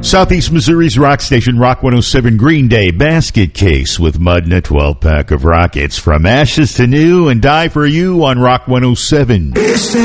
Southeast Missouri's rock station, Rock 107 Green Day basket case with mud and a 12-pack of rockets. From ashes to new and die for you on Rock 107.